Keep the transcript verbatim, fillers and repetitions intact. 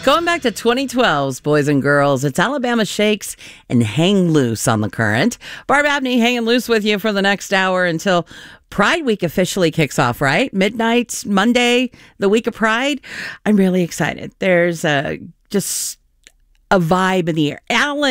Going back to twenty twelve's Boys and Girls, it's Alabama Shakes and Hang Loose on the Current. Barb Abney hanging loose with you for the next hour until Pride Week officially kicks off, right? Midnight, Monday, the week of Pride. I'm really excited. There's a, just a vibe in the air. Alan